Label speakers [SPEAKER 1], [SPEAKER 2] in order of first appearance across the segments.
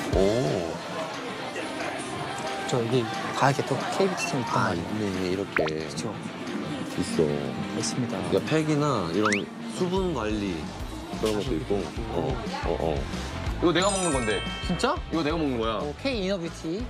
[SPEAKER 1] 오.
[SPEAKER 2] 저 여기 다 이렇게 또 KBT 팀 있단
[SPEAKER 1] 아,
[SPEAKER 2] 말이에요.
[SPEAKER 1] 있네. 이렇게.
[SPEAKER 2] 그렇죠.
[SPEAKER 1] 있어.
[SPEAKER 2] 있습니다.
[SPEAKER 1] 그러니까 팩이나 이런 수분 관리 그런 것도 있고. 이거 내가 먹는 건데.
[SPEAKER 2] 진짜?
[SPEAKER 1] 이거 내가 먹는 거야.
[SPEAKER 2] K 이너뷰티.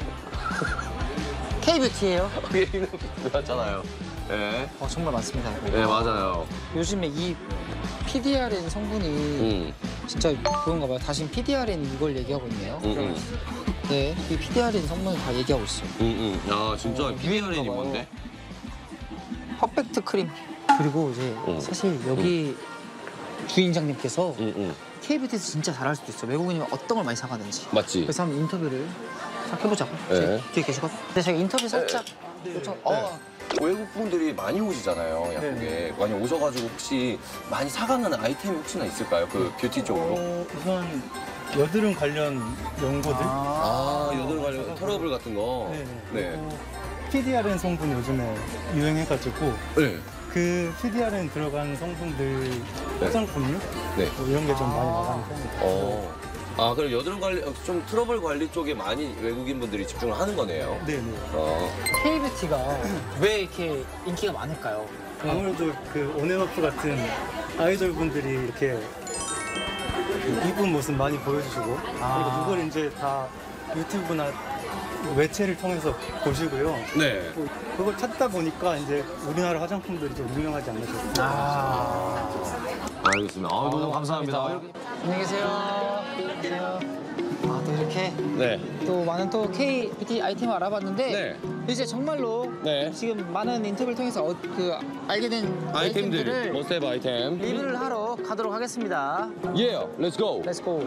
[SPEAKER 2] K뷰티예요.
[SPEAKER 1] 이게 이거 맞잖아요. 네.
[SPEAKER 2] 정말 많습니다.
[SPEAKER 1] 네, 맞아요.
[SPEAKER 2] 요즘에 이 PDRN 성분이 진짜 그런가 봐요. 다시 PDRN 이걸 얘기하고 있네요. 네, 이 PDRN 성분을 다 얘기하고 있어요.
[SPEAKER 1] 아, 진짜 PDRN이 뭔데?
[SPEAKER 2] 퍼펙트 크림. 그리고 이제 사실 여기 주인장님께서 K뷰티에서 진짜 잘할 수도 있어요. 외국인이면 어떤 걸 많이 사가는지.
[SPEAKER 1] 맞지?
[SPEAKER 2] 그래서 한번 인터뷰를 싹 해보자고.
[SPEAKER 1] 네.
[SPEAKER 2] 뒤에 계시거든. 근데 제가 인터뷰 살짝 요청.
[SPEAKER 1] 외국 분들이 많이 오시잖아요, 약국에. 많이 오셔가지고 혹시 많이 사가는 아이템이 혹시나 있을까요? 그 뷰티 쪽으로?
[SPEAKER 3] 우선 여드름 관련 연고들.
[SPEAKER 1] 여드름 관련 트러블 같은 거. 네.
[SPEAKER 3] PDRN 성분 요즘에 유행해가지고
[SPEAKER 1] 네.
[SPEAKER 3] 그 PDRN 들어간 성분들 화장품류
[SPEAKER 1] 네.
[SPEAKER 3] 뭐 이런 게 좀 많이 나가는 편입니다.
[SPEAKER 1] 그럼 여드름 관리, 좀 트러블 관리 쪽에 많이 외국인 분들이 집중을 하는 거네요.
[SPEAKER 3] 네네.
[SPEAKER 2] K뷰티가 왜 이렇게 인기가 많을까요?
[SPEAKER 3] 아무래도 그 온앤오프 같은 아이돌 분들이 이렇게 그 이쁜 모습 많이 보여주시고 그리고 그걸 이제 다 유튜브나 매체를 통해서 보시고요.
[SPEAKER 1] 네.
[SPEAKER 3] 그걸 찾다 보니까 이제 우리나라 화장품들이 좀 유명하지 않나 싶습니다.
[SPEAKER 1] 알겠습니다. 너무 감사합니다.
[SPEAKER 2] 안녕히 계세요. 안녕하세요. 또 이렇게
[SPEAKER 1] 네.
[SPEAKER 2] 또 많은 또 K뷰티 아이템을 알아봤는데
[SPEAKER 1] 네.
[SPEAKER 2] 이제 정말로
[SPEAKER 1] 네.
[SPEAKER 2] 지금 많은 인터뷰를 통해서 알게 된 아이템들을
[SPEAKER 1] 머스테이브 아이템.
[SPEAKER 2] 리뷰를 하러 가도록 하겠습니다.
[SPEAKER 1] Yeah, let's go.
[SPEAKER 2] Let's go.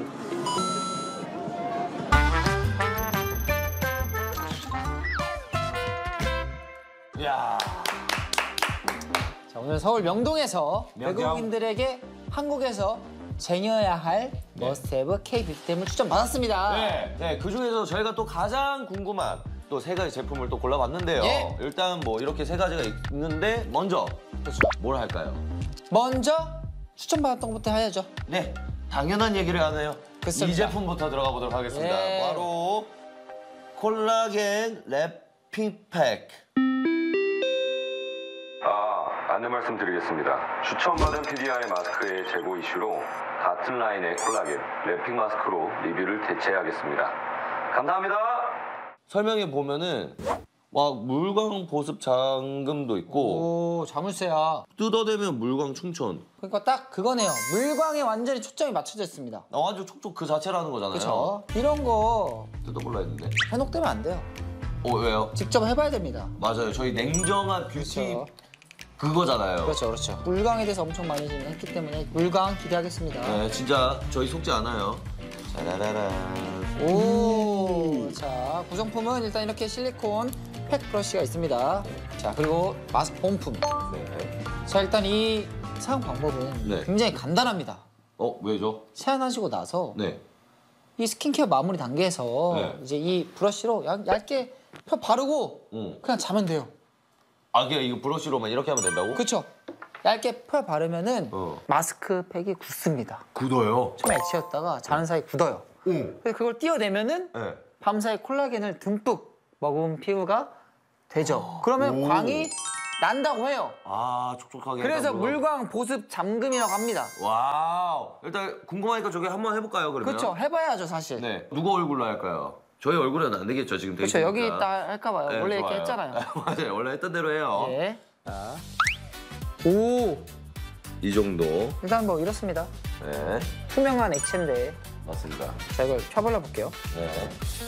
[SPEAKER 1] 야.
[SPEAKER 2] 자, 오늘 서울 명동에서 외국인들에게 한국에서 쟁여야 할 머스트헤브 K뷰티템을 추천받았습니다.
[SPEAKER 1] 네, 그 중에서 저희가 또 가장 궁금한 또 세 가지 제품을 또 골라봤는데요.
[SPEAKER 2] 예.
[SPEAKER 1] 일단 뭐 이렇게 세 가지가 있는데 먼저 뭘 할까요?
[SPEAKER 2] 먼저 추천받았던 것부터 해야죠.
[SPEAKER 1] 네, 당연한 얘기를 하네요.
[SPEAKER 2] 그렇습니다.
[SPEAKER 1] 이 제품부터 들어가 보도록 하겠습니다.
[SPEAKER 2] 예.
[SPEAKER 1] 바로 콜라겐 랩핑팩.
[SPEAKER 4] 안내 말씀드리겠습니다. 추천받은 PDRN 마스크의 재고 이슈로 같은 라인의 콜라겐 랩핑 마스크로 리뷰를 대체하겠습니다. 감사합니다.
[SPEAKER 1] 설명에 보면은 막 물광 보습 잠금도 있고
[SPEAKER 2] 오, 자물쇠야.
[SPEAKER 1] 뜯어대면 물광 충전.
[SPEAKER 2] 그러니까 딱 그거네요. 물광에 완전히 초점이 맞춰져 있습니다.
[SPEAKER 1] 완전 촉촉 그 자체라는 거잖아요.
[SPEAKER 2] 그렇죠? 이런 거
[SPEAKER 1] 뜯어볼라 했는데.
[SPEAKER 2] 현혹되면 안 돼요.
[SPEAKER 1] 왜요?
[SPEAKER 2] 직접 해봐야 됩니다.
[SPEAKER 1] 맞아요. 저희 냉정한 뷰티
[SPEAKER 2] 그렇죠.
[SPEAKER 1] 그거잖아요.
[SPEAKER 2] 그렇죠. 물광에 대해서 엄청 많이 지금 했기 때문에 물광 기대하겠습니다.
[SPEAKER 1] 네, 진짜 저희 속지 않아요. 짜라라란.
[SPEAKER 2] 오, 자 구성품은 일단 이렇게 실리콘 팩 브러쉬가 있습니다. 자 그리고 마스크 본품.
[SPEAKER 1] 네.
[SPEAKER 2] 자 일단 이 사용 방법은
[SPEAKER 1] 네.
[SPEAKER 2] 굉장히 간단합니다.
[SPEAKER 1] 왜죠?
[SPEAKER 2] 세안하시고 나서
[SPEAKER 1] 네.
[SPEAKER 2] 이 스킨케어 마무리 단계에서
[SPEAKER 1] 네.
[SPEAKER 2] 이제 이 브러쉬로 얇게 펴 바르고 그냥 자면 돼요.
[SPEAKER 1] 그냥 이거 브러쉬로만 이렇게 하면 된다고?
[SPEAKER 2] 그렇죠? 얇게 펴 바르면은
[SPEAKER 1] 어.
[SPEAKER 2] 마스크팩이 굳습니다.
[SPEAKER 1] 굳어요.
[SPEAKER 2] 처음에 애치였다가 자는 사이 굳어요. 그래서 그걸 띄어내면은
[SPEAKER 1] 네.
[SPEAKER 2] 밤사이 콜라겐을 듬뿍 머금은 피부가 되죠. 그러면 광이 난다고 해요.
[SPEAKER 1] 촉촉하게.
[SPEAKER 2] 그래서
[SPEAKER 1] 일단
[SPEAKER 2] 물광 보습 잠금이라고 합니다.
[SPEAKER 1] 와우. 일단 궁금하니까 저기 한번 해볼까요, 그러면?
[SPEAKER 2] 그렇죠? 해봐야죠, 사실.
[SPEAKER 1] 네. 누구 얼굴로 할까요? 저희 얼굴은 안 되겠죠, 지금.
[SPEAKER 2] 그렇죠. 여기 있다 할까 봐요.
[SPEAKER 1] 네,
[SPEAKER 2] 원래 이렇게
[SPEAKER 1] 좋아요.
[SPEAKER 2] 했잖아요.
[SPEAKER 1] 맞아요. 원래 했던 대로 해요.
[SPEAKER 2] 예. 자. 오.
[SPEAKER 1] 이 정도.
[SPEAKER 2] 일단 뭐 이렇습니다.
[SPEAKER 1] 네.
[SPEAKER 2] 투명한 액체인데.
[SPEAKER 1] 맞습니다.
[SPEAKER 2] 자, 이걸 펴발라 볼게요.
[SPEAKER 1] 네.